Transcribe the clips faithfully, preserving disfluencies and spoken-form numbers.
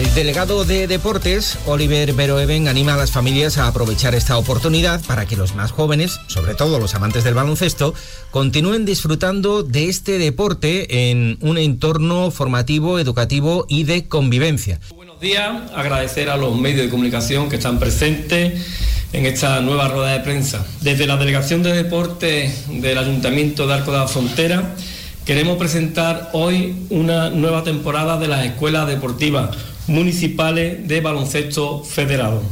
El delegado de Deportes, Oliver Verhoeven, anima a las familias a aprovechar esta oportunidad para que los más jóvenes, sobre todo los amantes del baloncesto, continúen disfrutando de este deporte en un entorno formativo, educativo y de convivencia. Buenos días, agradecer a los medios de comunicación que están presentes en esta nueva rueda de prensa. Desde la Delegación de Deportes del Ayuntamiento de Arcos de la Frontera queremos presentar hoy una nueva temporada de las escuelas deportivas municipales de baloncesto federado.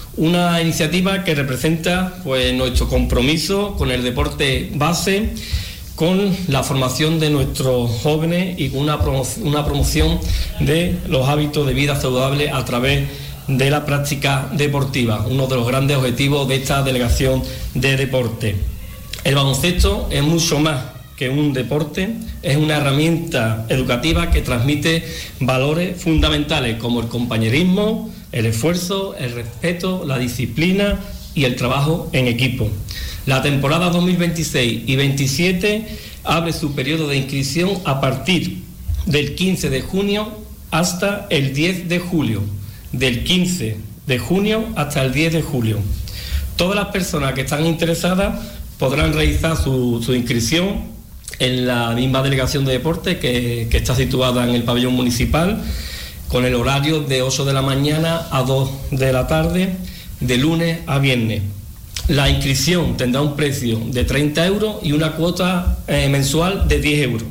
Una iniciativa que representa pues nuestro compromiso con el deporte base, con la formación de nuestros jóvenes y con una, promo- una promoción de los hábitos de vida saludable a través de la práctica deportiva, uno de los grandes objetivos de esta delegación de deporte. El baloncesto es mucho más que un deporte, es una herramienta educativa que transmite valores fundamentales como el compañerismo, el esfuerzo, el respeto, la disciplina y el trabajo en equipo. La temporada dos mil veintiséis y veintisiete abre su periodo de inscripción a partir del quince de junio hasta el diez de julio. Del quince de junio hasta el diez de julio. Todas las personas que están interesadas podrán realizar su, su inscripción en la misma delegación de deporte que, que está situada en el pabellón municipal, con el horario de ocho de la mañana a dos de la tarde, de lunes a viernes. La inscripción tendrá un precio de treinta euros y una cuota eh, mensual de diez euros.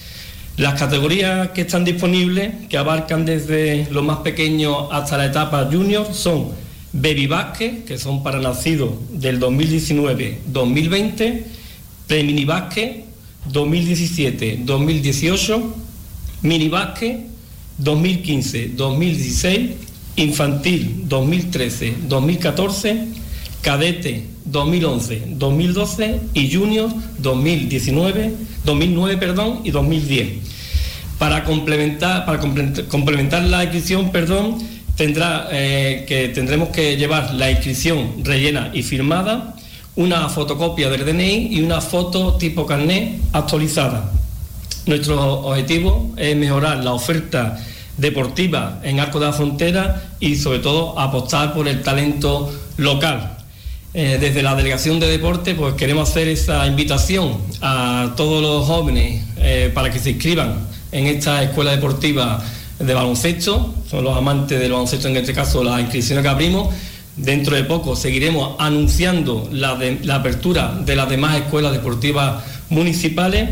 Las categorías que están disponibles, que abarcan desde los más pequeños hasta la etapa junior, son Baby Basket, que son para nacidos del dos mil diecinueve dos mil veinte, Pre-Mini Basket dos mil diecisiete dos mil dieciocho, Mini Basket dos mil quince dos mil dieciséis, Infantil dos mil trece dos mil catorce, Cadete dos mil once dos mil doce y Junior dos mil diecinueve, dos mil nueve perdón, y dos mil diez. Para complementar, para complementar la inscripción, perdón, tendrá eh, que tendremos que llevar la inscripción rellena y firmada, una fotocopia del D N I y una foto tipo carnet actualizada. Nuestro objetivo es mejorar la oferta deportiva en Arcos de la Frontera y sobre todo apostar por el talento local. Eh, desde la Delegación de Deporte pues queremos hacer esa invitación a todos los jóvenes eh, para que se inscriban en esta escuela deportiva de baloncesto. Son los amantes del baloncesto, en este caso las inscripciones que abrimos. Dentro de poco seguiremos anunciando la, de, la apertura de las demás escuelas deportivas municipales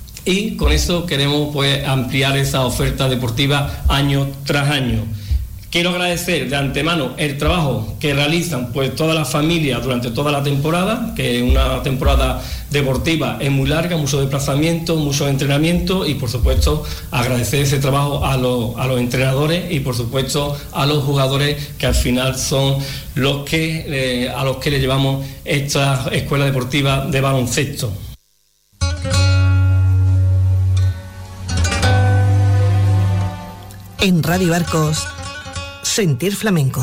y con eso queremos pues ampliar esa oferta deportiva año tras año. Quiero agradecer de antemano el trabajo que realizan pues todas las familias durante toda la temporada, que una temporada deportiva es muy larga, mucho desplazamiento, mucho entrenamiento y por supuesto agradecer ese trabajo a los, a los entrenadores y por supuesto a los jugadores que al final son los que eh, a los que le llevamos esta escuela deportiva de baloncesto. En Radio Arcos, Sentir Flamenco.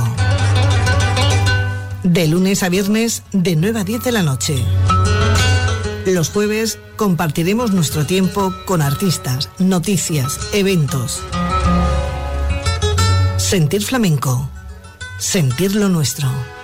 De lunes a viernes, de nueve a diez de la noche. Los jueves compartiremos nuestro tiempo con artistas, noticias, eventos. Sentir Flamenco. Sentir lo nuestro.